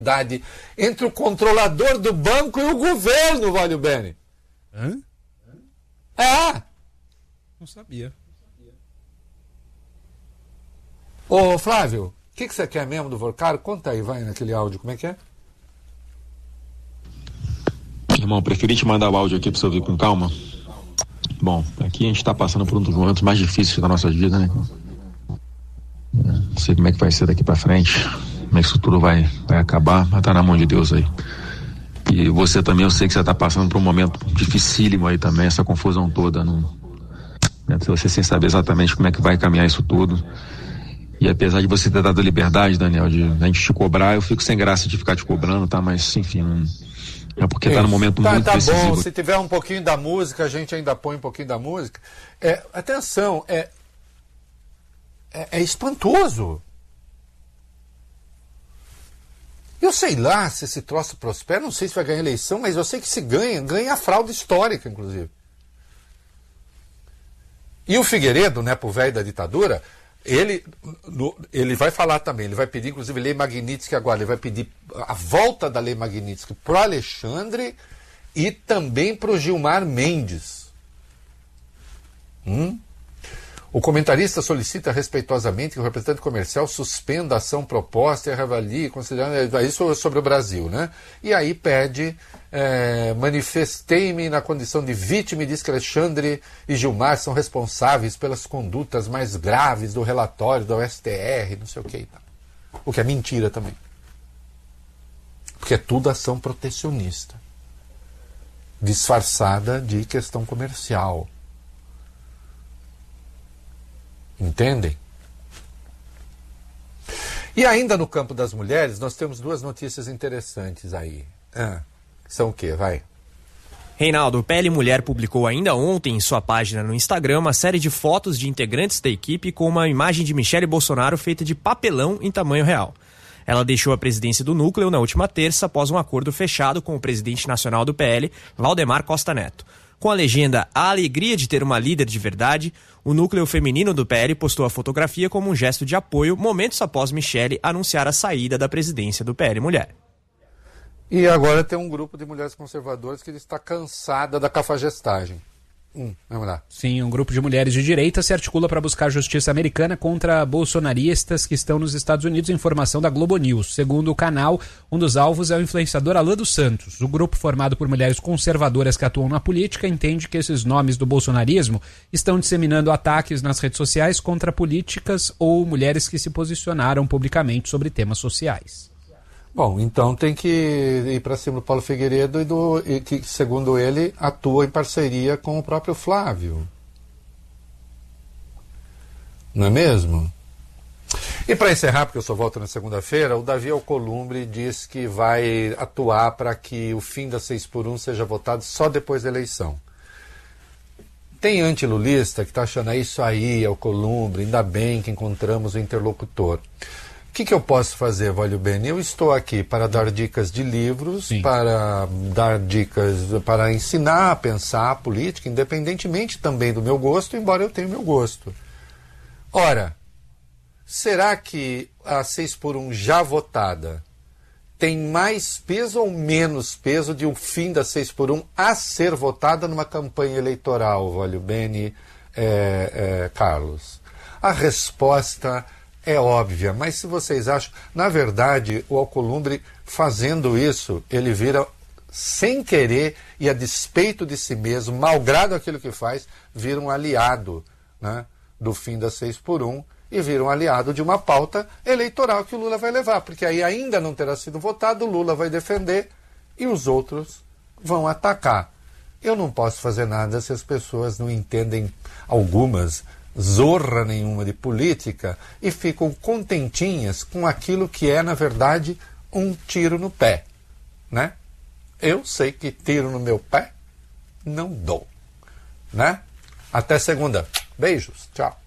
entre o controlador do banco e o governo, Valio Bene. Hã? É. Não sabia. Ô, Flávio, o que você quer mesmo do Vorcaro? Conta aí, vai naquele áudio, como é que é? Irmão, preferi te mandar o áudio aqui pra você ouvir com calma. Bom, aqui a gente tá passando por um dos momentos mais difíceis da nossa vida, né? Não sei como é que vai ser daqui pra frente, como é que isso tudo vai acabar, mas tá na mão de Deus aí. E você também, eu sei que você tá passando por um momento dificílimo aí também, essa confusão toda, né? Você sem saber exatamente como é que vai caminhar isso tudo. E apesar de você ter dado a liberdade, Daniel, de a gente te cobrar, eu fico sem graça de ficar te cobrando, tá? Mas, enfim, não... É porque tá num momento muito decisivo. Tá bom, se tiver um pouquinho da música, a gente ainda põe um pouquinho da música. Atenção, é espantoso. Eu sei lá se esse troço prospera, não sei se vai ganhar eleição, mas eu sei que se ganha a fraude histórica, inclusive. E o Figueiredo, né, pro velho da ditadura, ele vai falar também, ele vai pedir, inclusive, lei Magnitsky agora, ele vai pedir a volta da lei Magnitsky pro Alexandre e também pro Gilmar Mendes. O comentarista solicita respeitosamente que o representante comercial suspenda a ação proposta e reavalie, considerando isso sobre o Brasil, né? E aí pede, manifestei-me na condição de vítima e diz que Alexandre e Gilmar são responsáveis pelas condutas mais graves do relatório da USTR, não sei o que e tal. O que é mentira também. Porque é tudo ação protecionista, disfarçada de questão comercial. Entendem? E ainda no campo das mulheres, nós temos duas notícias interessantes aí. São o quê? Vai. Reinaldo, o PL Mulher publicou ainda ontem em sua página no Instagram uma série de fotos de integrantes da equipe com uma imagem de Michele Bolsonaro feita de papelão em tamanho real. Ela deixou a presidência do núcleo na última terça após um acordo fechado com o presidente nacional do PL, Valdemar Costa Neto. Com a legenda "A alegria de ter uma líder de verdade", o núcleo feminino do PL postou a fotografia como um gesto de apoio momentos após Michele anunciar a saída da presidência do PL Mulher. E agora tem um grupo de mulheres conservadoras que está cansada da cafajestagem. Vamos lá. Sim, um grupo de mulheres de direita se articula para buscar justiça americana contra bolsonaristas que estão nos Estados Unidos, informação da Globo News. Segundo o canal, um dos alvos é o influenciador Alan dos Santos. O grupo, formado por mulheres conservadoras que atuam na política, entende que esses nomes do bolsonarismo estão disseminando ataques nas redes sociais contra políticas ou mulheres que se posicionaram publicamente sobre temas sociais. Bom, então tem que ir para cima do Paulo Figueiredo e que, segundo ele, atua em parceria com o próprio Flávio. Não é mesmo? E para encerrar, porque eu só volto na segunda-feira, o Davi Alcolumbre diz que vai atuar para que o fim da 6x1 seja votado só depois da eleição. Tem antilulista que está achando isso aí, Alcolumbre, ainda bem que encontramos o interlocutor. O que eu posso fazer, Valio Bene? Eu estou aqui para dar dicas de livros, Sim, para dar dicas, para ensinar a pensar a política, independentemente também do meu gosto, embora eu tenha o meu gosto. Ora, será que a 6x1 já votada tem mais peso ou menos peso de um fim da 6x1 a ser votada numa campanha eleitoral, Valio Bene, Carlos? A resposta é óbvia, mas se vocês acham... Na verdade, o Alcolumbre, fazendo isso, ele vira, sem querer e a despeito de si mesmo, malgrado aquilo que faz, vira um aliado, né, do fim da 6x1 e vira um aliado de uma pauta eleitoral que o Lula vai levar, porque aí ainda não terá sido votado, o Lula vai defender e os outros vão atacar. Eu não posso fazer nada se as pessoas não entendem, algumas, zorra nenhuma de política e ficam contentinhas com aquilo que é, na verdade, um tiro no pé, né? Eu sei que tiro no meu pé não dou, né? Até segunda. Beijos. Tchau.